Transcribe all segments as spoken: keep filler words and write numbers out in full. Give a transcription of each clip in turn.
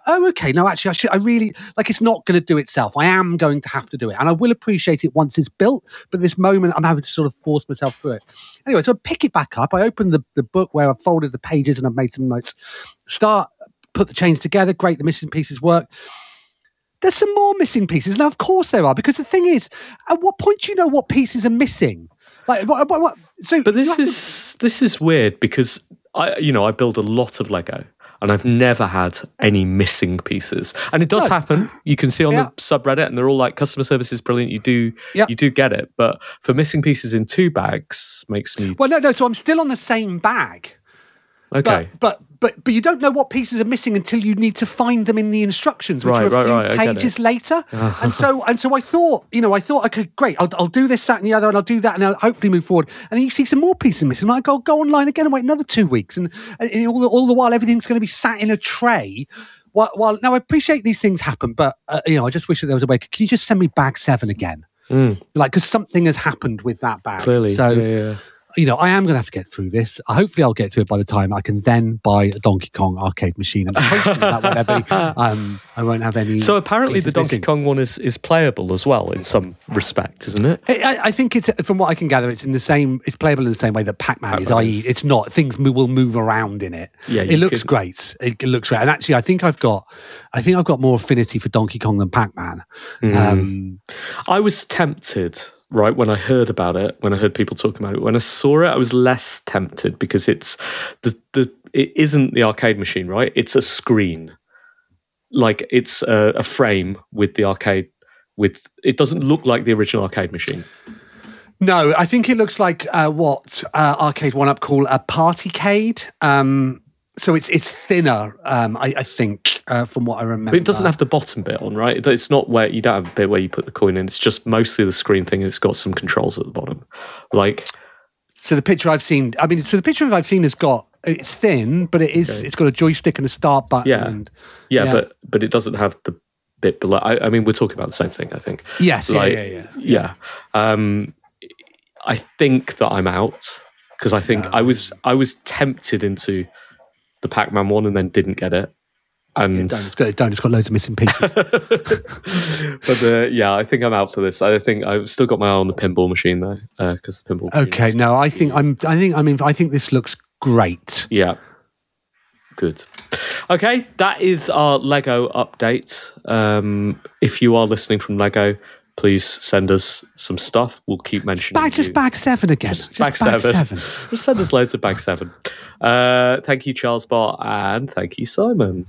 oh, okay, no, actually, I should, I really, like, it's not going to do itself. I am going to have to do it. And I will appreciate it once it's built. But this moment, I'm having to sort of force myself through it. Anyway, so I pick it back up. I open the, the book where I've folded the pages and I've made some notes. Start, put the chains together. Great, the missing pieces work. There's some more missing pieces. Now, of course there are, because the thing is, at what point do you know what pieces are missing? Like, what, what, what? So, but this is to... this is weird because I, you know, I build a lot of Lego, and I've never had any missing pieces. And it does no. happen. You can see on yeah. the subreddit, and they're all like, customer service is brilliant. You do, yeah. you do get it. But for missing pieces in two bags makes me. Well, no, no. So I'm still on the same bag. Okay, but, but but but you don't know what pieces are missing until you need to find them in the instructions, which right, are a right, few right, pages later. and so and so I thought, you know, I thought, okay, great, I'll I'll do this, that, and the other, and I'll do that, and I'll hopefully move forward. And then you see some more pieces missing. And I go go online again and wait another two weeks, and, and all the, all the while everything's going to be sat in a tray. While, while now I appreciate these things happen, but uh, you know, I just wish that there was a way. Can you just send me bag seven again? Mm. Like, because something has happened with that bag. Clearly, so. Yeah, yeah. You know, I am going to have to get through this. Hopefully, I'll get through it by the time I can then buy a Donkey Kong arcade machine, and hopefully that will never be, um, I won't have any. So apparently, the Donkey missing. Kong one is, is playable as well in some respect, isn't it? I, I think it's, from what I can gather, it's in the same. It's playable in the same way that Pac-Man, Pac-Man is. that is. It's not things will move around in it. Yeah, it looks could... great. It, it looks great, and actually, I think I've got, I think I've got more affinity for Donkey Kong than Pac-Man. Mm. Um, I was tempted. Right, when I heard about it, when I heard people talking about it, when I saw it, I was less tempted because it's the the it isn't the arcade machine, right? It's a screen, like it's a, a frame with the arcade. With it doesn't look like the original arcade machine. No, I think it looks like uh, what uh, Arcade One Up call a partycade. Um, so it's it's thinner, um, I, I think, uh, from what I remember. But it doesn't have the bottom bit on, right? It's not where you don't have a bit where you put the coin in. It's just mostly the screen thing, and it's got some controls at the bottom. Like, so the picture I've seen, I mean, so the picture I've seen has got it's thin, but it is okay. It's got a joystick and a start button. Yeah, and, yeah, yeah, but but it doesn't have the bit below. I, I mean, we're talking about the same thing, I think. Yes, like, yeah, yeah, yeah. yeah. Um, I think that I'm out because I think no. I was I was tempted into the Pac-Man one and then didn't get it. And yeah, don't, it's got, don't, it's got loads of missing pieces. But uh, yeah, I think I'm out for this. I think I've still got my eye on the pinball machine though, because uh, the pinball. Okay, no, I think I'm. I think I mean I think this looks great. Yeah, good. Okay, that is our Lego update. Um, if you are listening from Lego, please send us some stuff. We'll keep mentioning Bag, just you. bag seven again. Just, just bag, bag seven. seven. Just send us loads of bag seven. Uh, thank you, Charles Bart, and thank you, Simon.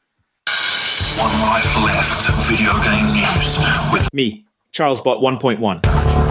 One Life Left video game news with me, Charles Bart one point one.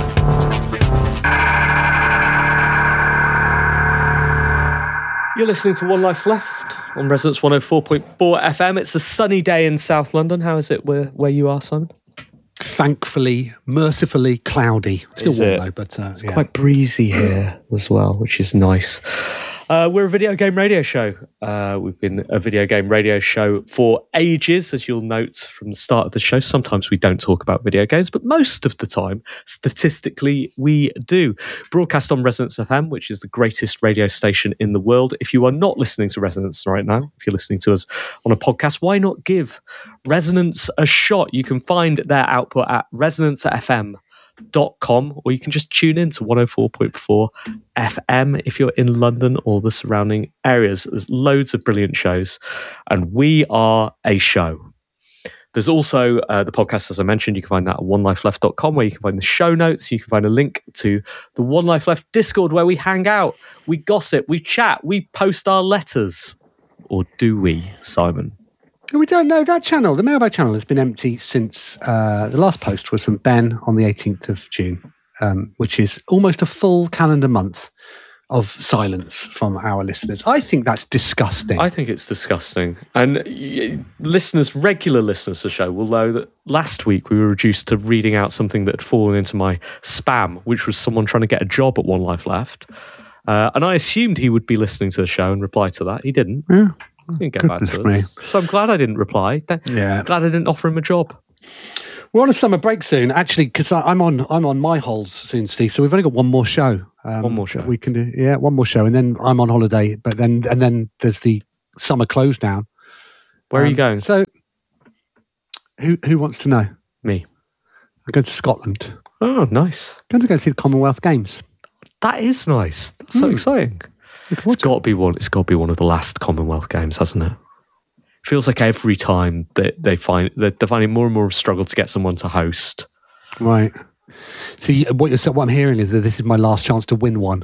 You're listening to One Life Left on Resonance one oh four point four F M. It's a sunny day in South London. How is it where, where you are, Simon? Thankfully, mercifully cloudy. Still is warm it? though, but uh, it's yeah. quite breezy here as well, which is nice. Uh, we're a video game radio show. Uh, we've been a video game radio show for ages, as you'll note from the start of the show. Sometimes we don't talk about video games, but most of the time, statistically, we do. Broadcast on Resonance F M, which is the greatest radio station in the world. If you are not listening to Resonance right now, if you're listening to us on a podcast, why not give Resonance a shot? You can find their output at resonance f m dot com, or you can just tune in to one oh four point four F M if you're in London or the surrounding areas. There's loads of brilliant shows, and we are a show. There's also uh, the podcast, as I mentioned. You can find that at one life left dot com, where you can find the show notes. You can find a link to the One Life Left Discord, where we hang out, we gossip, we chat, we post our letters. Or do we, Simon? We don't know. That channel, the mailbag channel, has been empty since uh, the last post was from Ben on the eighteenth of June, um, which is almost a full calendar month of silence from our listeners. I think that's disgusting. I think it's disgusting. And y- listeners, regular listeners to the show will know that last week we were reduced to reading out something that had fallen into my spam, which was someone trying to get a job at One Life Left. Uh, and I assumed he would be listening to the show and reply to that. He didn't. Yeah. He didn't get back to us. So I'm glad I didn't reply. Yeah. Glad I didn't offer him a job. We're on a summer break soon, actually, because I'm on I'm on my holes soon, Steve. So we've only got one more show. Um, one more show. We can do, yeah, one more show, and then I'm on holiday. But then and then there's the summer close down, Where are you Um, going? So, who who wants to know? Me. I'm going to Scotland. Oh, nice. I'm going to go see the Commonwealth Games. That is nice. That's so Hmm. exciting. Look forward It's got to be one. It's got to be one of the last Commonwealth Games, hasn't it? Feels like every time they they find that they're finding more and more of a struggle to get someone to host. Right. So you, what you're what I'm hearing is that this is my last chance to win one.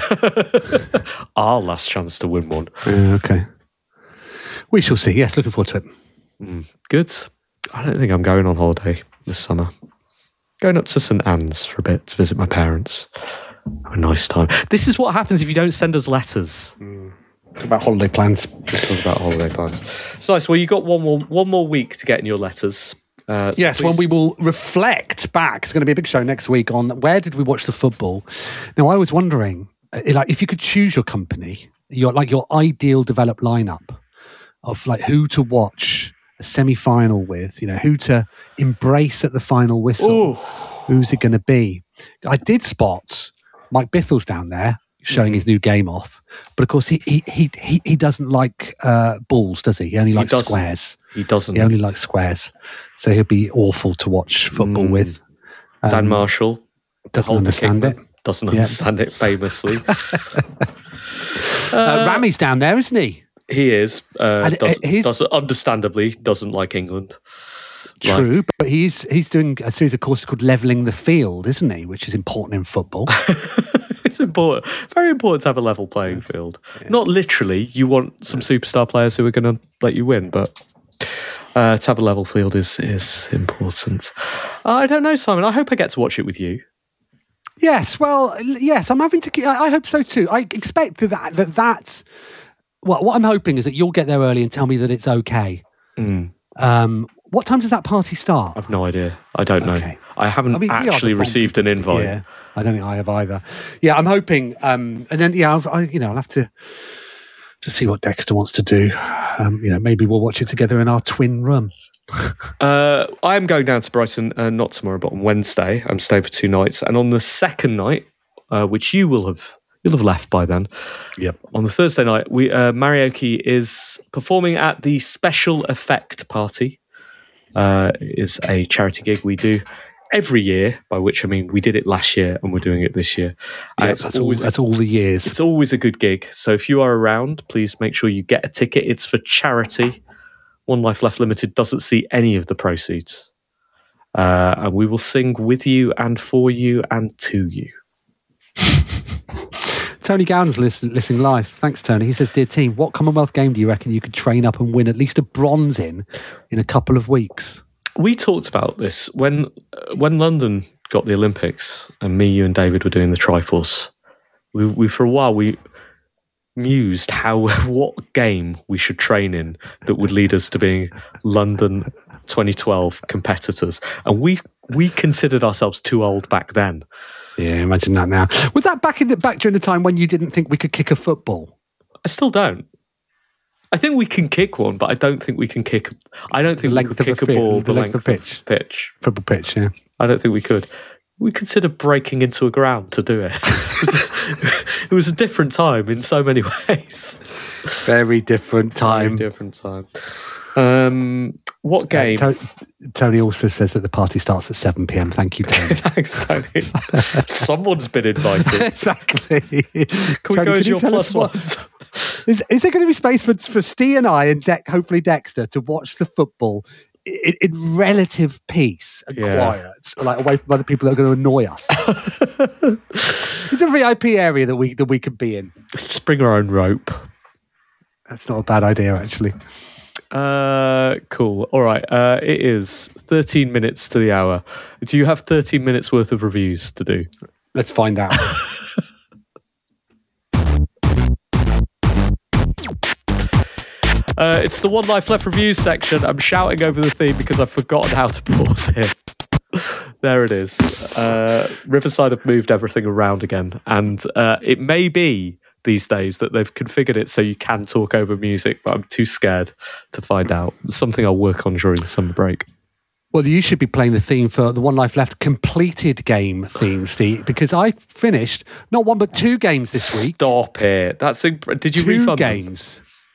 Our last chance to win one. Uh, okay. We shall see. Yes, looking forward to it. Good. I don't think I'm going on holiday this summer. Going up to St Anne's for a bit to visit my parents. Have a nice time. This is what happens if you don't send us letters. Talk about holiday plans. Talk about holiday plans. So nice. Well, you got one more one more week to get in your letters. Uh, so Yes, please- when we will reflect back. It's going to be a big show next week on where did we watch the football. Now, I was wondering, uh, like, if you could choose your company, your like your ideal developed lineup of like who to watch a semi-final with, you know, who to embrace at the final whistle. Ooh. Who's it going to be? I did spot Mike Bithell's down there showing his new game off, but of course he he he he, he doesn't like uh, balls, does he? He only likes doesn't. squares. He doesn't. He only likes squares, so he'll be awful to watch football Mm. with. Um, Dan Marshall doesn't Holder understand Kingman, it. Doesn't Yeah. understand it famously. Uh, Rami's down there, isn't he? He is. Uh, And, uh, doesn't, his- doesn't, understandably, doesn't like England. Like- True, but he's he's doing a series of courses called Leveling the Field, isn't he? Which is important in football. It's important, very important to have a level playing field. Not literally, you want some superstar players who are going to let you win, but uh, to have a level field is is important. Uh, I don't know, Simon. I hope I get to watch it with you. Yes, well, l- yes, I'm having to. I I hope so too. I expect that that that's. Well, what I'm hoping is that you'll get there early and tell me that it's okay. Mm, Um, what time does that party start? I've no idea. I don't know. Okay. I haven't I mean, we are actually the received an bonkers, invite. Yeah, I don't think I have either. Yeah, I'm hoping, um, and then yeah, I've, I, you know, I'll have to to see what Dexter wants to do. Um, you know, maybe we'll watch it together in our twin room. Uh, I am going down to Brighton, uh, not tomorrow, but on Wednesday. I'm staying for two nights, and on the second night, uh, which you will have you'll have left by then. Yep. On the Thursday night, we uh, Marioki is performing at the Special Effect Party. Uh, it is a charity gig we do every year. By which I mean we did it last year, and we're doing it this year. And Yeah, it's that's all. always That's all the years. it's always a good gig. So if you are around, please make sure you get a ticket. It's for charity. One Life Left Limited doesn't see any of the proceeds. Uh, and we will sing with you and for you and to you. Tony Gowan's listen, listening live. Thanks, Tony. He says, "Dear team, what Commonwealth game do you reckon you could train up and win at least a bronze in in a couple of weeks?" We talked about this when uh, when London got the Olympics and me, you and David were doing the Triforce. We, we for a while, we mused how what game we should train in that would lead us to being London twenty twelve competitors. And we we considered ourselves too old back then. Yeah, imagine that now. Was that back in the back during the time when you didn't think we could kick a football? I still don't. I think we can kick one, but I don't think we can kick. I don't think we length could of a kick a fi- ball the the length length of of pitch. pitch. Football pitch, yeah. I don't think we could. We considered breaking into a ground to do it. It was, it was a different time in so many ways. Very different Very time. different time. Um, what game? Uh, To- Tony also says that the party starts at seven p.m. Thank you, Tony. Thanks, Tony. Someone's been invited. Exactly. Can we go as your plus ones? Is, is there going to be space for, for Steve and I and De- hopefully Dexter to watch the football in, in relative peace and Yeah. quiet, like away from other people that are going to annoy us? It's a V I P area that we that we could be in. Let's just bring our own rope. That's not a bad idea, actually. Uh, cool. All right. Uh, it is thirteen minutes to the hour. Do you have thirteen minutes worth of reviews to do? Let's find out. Uh, it's the One Life Left reviews section. I'm shouting over the theme because I've forgotten how to pause it. There it is. Uh, Riverside have moved everything around again, and uh, it may be these days that they've configured it so you can talk over music, but I'm too scared to find out. It's something I'll work on during the summer break. Well, you should be playing the theme for the One Life Left completed game theme, Steve, because I finished not one but two games this week. Stop it. That's inc- did you Two refund them? games.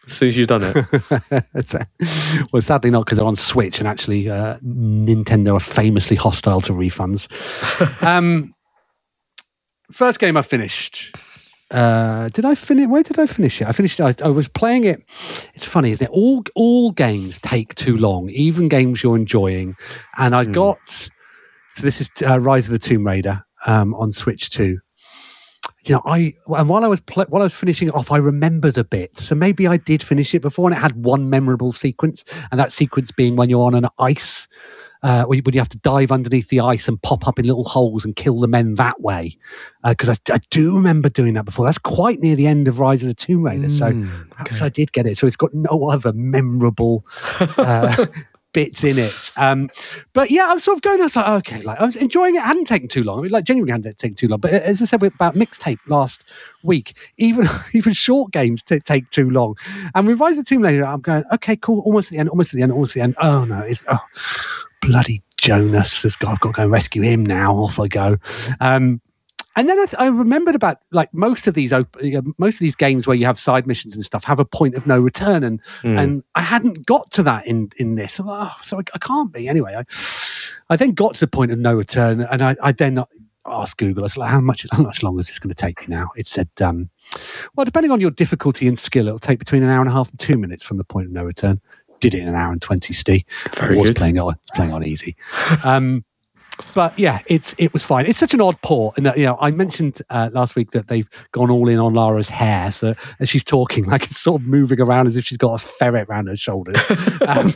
as soon as you've done it. Well, sadly not, because they're on Switch, and actually uh, Nintendo are famously hostile to refunds. um, first game I finished. Uh, did I finish? Where did I finish it? I finished it. I, I was playing it. It's funny, isn't it? All all games take too long, even games you're enjoying. And I mm. got so this is uh, Rise of the Tomb Raider um, on Switch two. You know, I and while I was pl- while I was finishing it off, I remembered a bit. So maybe I did finish it before, and it had one memorable sequence, and that sequence being when you're on an ice. Uh, when you have to dive underneath the ice and pop up in little holes and kill the men that way. Because uh, I, I do remember doing that before. That's quite near the end of Rise of the Tomb Raider. So mm, perhaps okay. I did get it. So it's got no other memorable uh, bits in it. Um, but yeah, I was sort of going, I was like, okay, like I was enjoying it. It hadn't taken too long. I mean, like genuinely hadn't taken too long. But as I said about Mixtape last week, even even short games t- take too long. And with Rise of the Tomb Raider, I'm going, okay, cool, almost at the end, almost at the end, almost at the end. Oh no, it's... oh. Bloody Jonas has got, I've got to go and rescue him now. Off I go. Um, and then I, th- I remembered about like most of these op- most of these games where you have side missions and stuff have a point of no return, and mm. and I hadn't got to that in in this. I'm like, oh, so I, I can't be anyway. I, I then got to the point of no return, and I, I then asked Google. I was like, how much how much longer is this going to take me now? It said, um, well, depending on your difficulty and skill, it'll take between an hour and a half and two minutes from the point of no return. Did it in an hour and twenty, Steve. Very I was good. playing on, playing on easy. Um, but yeah, it's it was fine. It's such an odd port. And, uh, you know, I mentioned uh, last week that they've gone all in on Lara's hair. So as she's talking, like it's sort of moving around as if she's got a ferret around her shoulders. Um,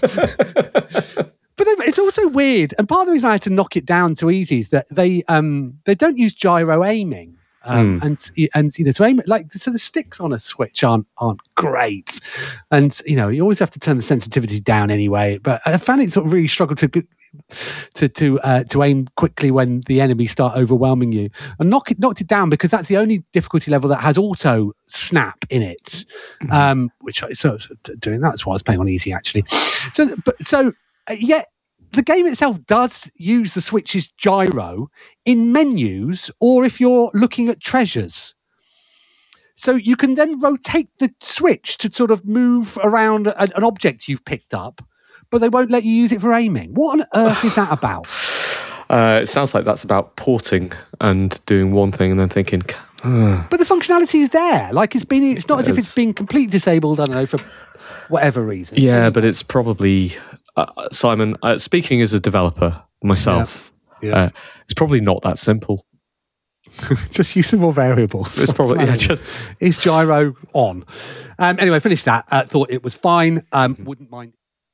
but it's also weird. And part of the reason I had to knock it down to easy is that they um, they don't use gyro aiming. Um, mm. and and you know, so aim like so the sticks on a Switch aren't aren't great, and you know you always have to turn the sensitivity down anyway. But I found it sort of really struggled to to to uh, to aim quickly when the enemies start overwhelming you. And knock it knocked it down because that's the only difficulty level that has auto snap in it. Mm. Um, which I so, so doing that's why I was playing on easy actually. So but so uh, yeah. The game itself does use the Switch's gyro in menus or if you're looking at treasures. So you can then rotate the Switch to sort of move around an, an object you've picked up, but they won't let you use it for aiming. What on earth is that about? Uh, it sounds like that's about porting and doing one thing and then thinking... Uh. But the functionality is there. Like it's been, it's not as if it's been completely disabled, I don't know, for whatever reason. Yeah, but it's probably... Uh, Simon, uh, speaking as a developer myself, yeah. Yeah. Uh, it's probably not that simple. Just use some more variables. It's probably yeah, just is gyro on. Um, anyway, finished that. Uh, thought it was fine. Um, mm-hmm. Wouldn't mind.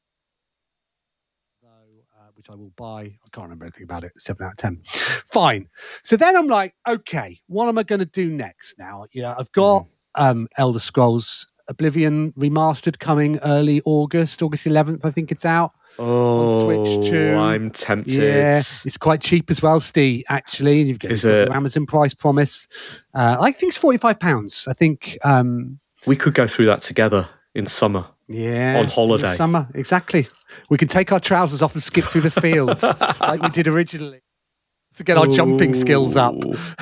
So, uh, which I will buy. I can't remember anything about it. Seven out of ten. Fine. So then I'm like, okay, what am I going to do next? Now, yeah, I've got mm-hmm. um, Elder Scrolls Oblivion Remastered coming early August, August eleventh, I think it's out. Oh, on Switch two. I'm tempted. Yeah, it's quite cheap as well, Steve, actually. And you've got, Is you've got it? your Amazon price promise. Uh, I think it's forty-five pounds. I think... Um, we could go through that together in summer. Yeah. On holiday. Summer, exactly. We could take our trousers off and skip through the fields like we did originally to get our Ooh. jumping skills up.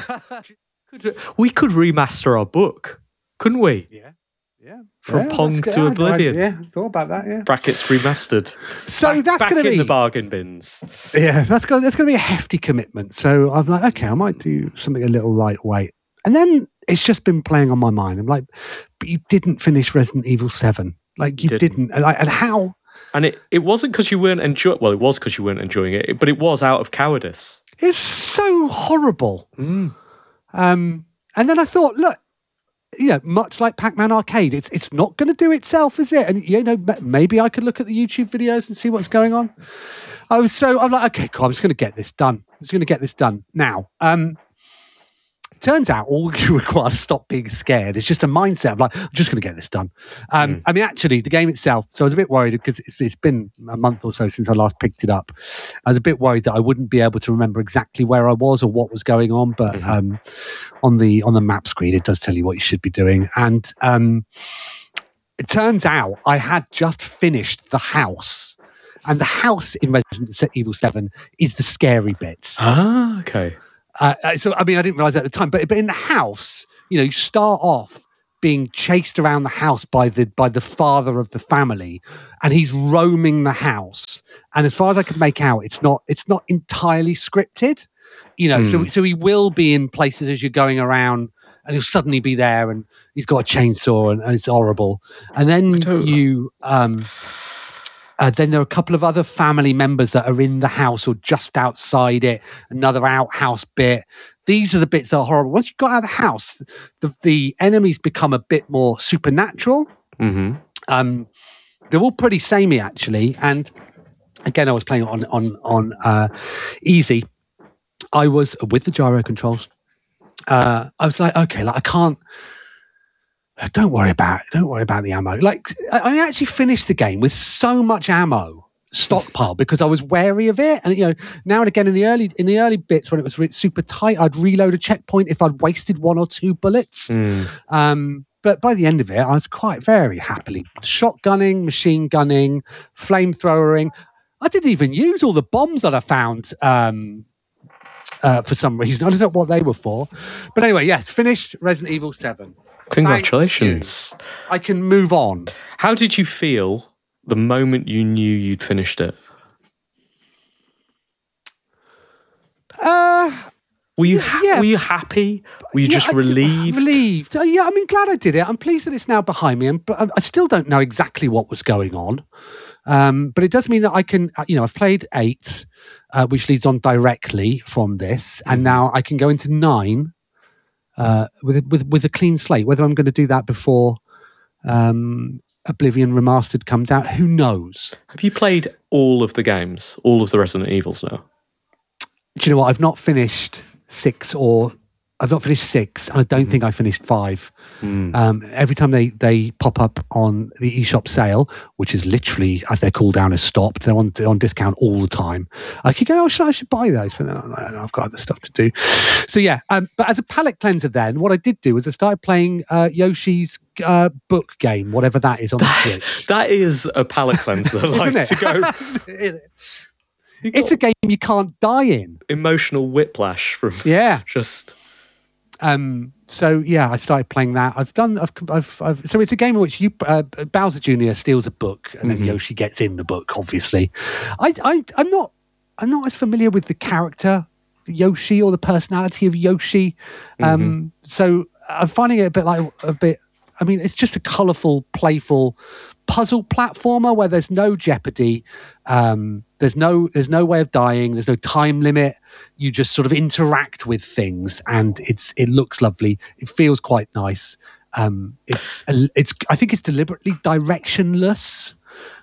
We could remaster our book, couldn't we? Yeah. Yeah, from yeah, Pong to Oblivion. I, yeah, thought about that. Yeah, brackets remastered. So back, that's back going to be in the bargain bins. Yeah, that's going that's going to be a hefty commitment. So I'm like, okay, I might do something a little lightweight. And then it's just been playing on my mind. I'm like, but you didn't finish Resident Evil seven. Like you didn't. didn't. And, like, and how? And it, it wasn't because you weren't enjoying. Well, it was because you weren't enjoying it, but it was out of cowardice. It's so horrible. Mm. Um, and then I thought, look. You know, much like Pac-Man Arcade, it's it's not going to do itself, is it? And you know, maybe I could look at the YouTube videos and see what's going on. I was so I'm like, okay, cool. I'm just going to get this done. I'm just going to get this done now. Um, turns out all you require to stop being scared is just a mindset of like, I'm just going to get this done. Um, mm. I mean, actually, the game itself. So I was a bit worried because it's, it's been a month or so since I last picked it up. I was a bit worried that I wouldn't be able to remember exactly where I was or what was going on, but. Mm-hmm. Um, On the on the map screen, it does tell you what you should be doing. And um, it turns out I had just finished the house. And the house in Resident Evil seven is the scary bit. Ah, okay. Uh, so, I mean, I didn't realise that at the time. But, but in the house, you know, you start off being chased around the house by the by the father of the family, and he's roaming the house. And as far as I could make out, it's not it's not entirely scripted, you know. Mm. So so he will be in places as you're going around, and he'll suddenly be there, and he's got a chainsaw, and, and it's horrible. And then you. Um, Uh, then there are a couple of other family members that are in the house or just outside it, another outhouse bit. These are the bits that are horrible. Once you got out of the house, the, the enemies become a bit more supernatural. Mm-hmm. Um, they're all pretty samey, actually. And again, I was playing on on on uh, easy. I was with the gyro controls. Uh, I was like, okay, like I can't. Don't worry about it. Don't worry about the ammo. Like, I actually finished the game with so much ammo stockpile because I was wary of it. And you know, now and again in the early in the early bits when it was re- super tight, I'd reload a checkpoint if I'd wasted one or two bullets. Mm. Um, but by the end of it, I was quite very happily shotgunning, machine gunning, flamethrowering. I didn't even use all the bombs that I found. Um, uh, for some reason, I don't know what they were for. But anyway, yes, finished Resident Evil seven. Congratulations. I can move on. How did you feel the moment you knew you'd finished it? Uh, were you ha- yeah. Were you happy? Were you yeah, just relieved? I, relieved. Uh, yeah, I mean, glad I did it. I'm pleased that it's now behind me, and but I still don't know exactly what was going on. Um, but it does mean that I can, you know, I've played eight, uh, which leads on directly from this, and now I can go into nine. Uh, with with with a clean slate. Whether I'm going to do that before um, Oblivion Remastered comes out, who knows? Have you played all of the games, all of the Resident Evils now? Do you know what? I've not finished six, or I've not finished six, and I don't mm. think I finished five. Mm. Um, every time they they pop up on the eShop sale, which is literally as their cooldown has stopped, they're on they're on discount all the time. I keep going, oh, should I should buy those, but then I'm like, I've got other stuff to do. So yeah, um, but as a palate cleanser, then what I did do was I started playing uh, Yoshi's uh, book game, whatever that is on the Switch. That is a palate cleanser, like it? to go. It's a game you can't die in. Emotional whiplash from yeah, just. Um, so yeah, I started playing that. I've done. I've. I've. I've so it's a game in which you uh, Bowser Junior steals a book, and then mm-hmm. Yoshi gets in the book. Obviously, I, I. I'm not. I'm not as familiar with the character Yoshi or the personality of Yoshi. Um, mm-hmm. So I'm finding it a bit like a bit. I mean, it's just a colourful, playful puzzle platformer where there's no jeopardy. Um, there's no there's no way of dying. There's no time limit. You just sort of interact with things, and it's it looks lovely. It feels quite nice. Um, it's it's I think it's deliberately directionless.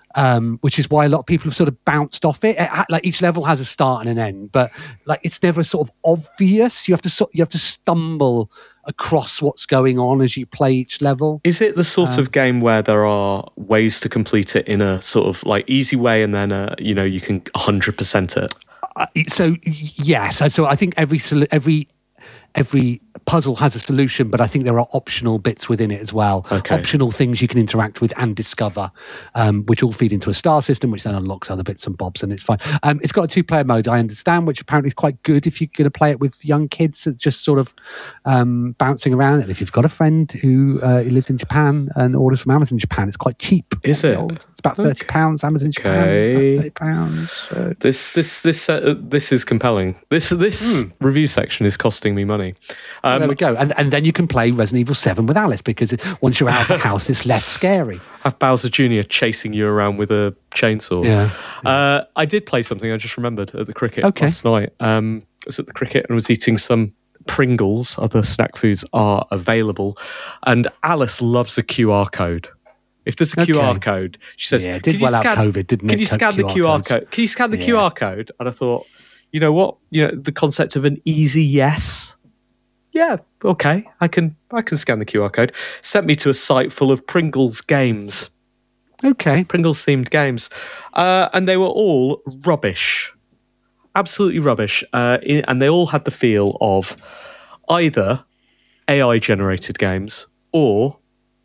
Um, which is why a lot of people have sort of bounced off it. it. Like each level has a start and an end, but like it's never sort of obvious. You have to so, you have to stumble across what's going on as you play each level. Is it the sort um, of game where there are ways to complete it in a sort of like easy way, and then uh, you know you can one hundred percent it? Uh, so yes, so I think every every. Every puzzle has a solution, but I think there are optional bits within it as well. Okay. Optional things you can interact with and discover, um, which all feed into a star system, which then unlocks other bits and bobs, and it's fine. Um, it's got a two-player mode, I understand, which apparently is quite good if you're going to play it with young kids, it's just sort of um, bouncing around. And if you've got a friend who, uh, who lives in Japan and orders from Amazon Japan, it's quite cheap. Is it? It's about thirty pounds. Okay. Amazon Japan, about thirty pounds. So. This this this uh, this is compelling. This this mm. review section is costing me money. Um, there we go. And and then you can play Resident Evil seven with Alice, because once you're out of the house, it's less scary. Have Bowser Junior chasing you around with a chainsaw. Yeah. yeah. Uh, I did play something I just remembered at the cricket okay. last night. Um, I was at the cricket and was eating some Pringles. Other snack foods are available. And Alice loves a Q R code. If there's a okay. Q R code, she says, yeah, it did can well you scan, out COVID, didn't can it? you scan Q R the Q R codes. code? Can you scan the yeah. Q R code? And I thought, you know what? You know, the concept of an easy yes. Yeah, okay, I can I can scan the Q R code. Sent me to a site full of Pringles games. Okay. Pringles themed games. Uh, and they were all rubbish. Absolutely rubbish. Uh, in, and they all had the feel of either A I generated games or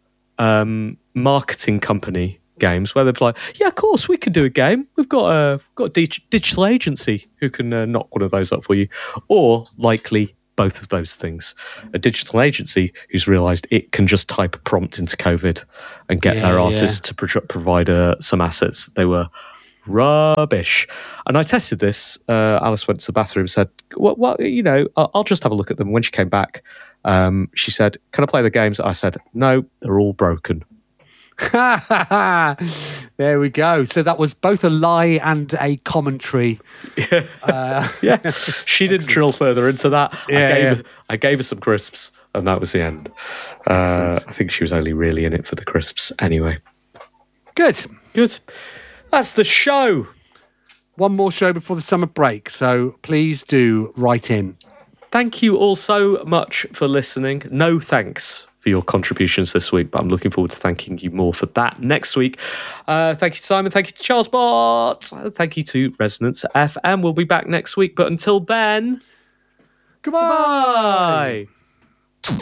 um, marketing company games where they're like, yeah, of course, we can do a game. We've got a, got a dig- digital agency who can uh, knock one of those up for you. Or likely both of those things. A digital agency who's realised it can just type a prompt into COVID and get Yeah, their yeah. artists to pro- provide uh, some assets. They were rubbish. And I tested this. Uh, Alice went to the bathroom and said, well, well, you know, I'll, I'll just have a look at them. When she came back, um, she said, can I play the games? I said, no, they're all broken. There we go. So that was both a lie and a commentary. Uh, Yeah, she didn't drill further into that. Yeah, I, gave yeah. her, I gave her some crisps, and that was the end. Uh, I think she was only really in it for the crisps anyway. Good. Good. That's the show. One more show before the summer break. So please do write in. Thank you all so much for listening. No thanks for your contributions this week, but I'm looking forward to thanking you more for that next week. Uh, thank you to Simon. Thank you to Charles Bott. Thank you to Resonance F M. We'll be back next week, but until then, Goodbye. bye.